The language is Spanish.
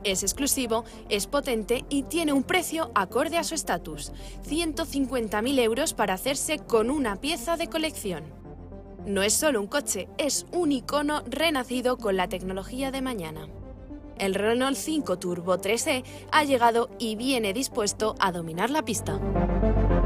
Es exclusivo, es potente y tiene un precio acorde a su estatus: 150.000 euros para hacerse con una pieza de colección. No es solo un coche, es un icono renacido con la tecnología de mañana. El Renault 5 Turbo 3e ha llegado y viene dispuesto a dominar la pista.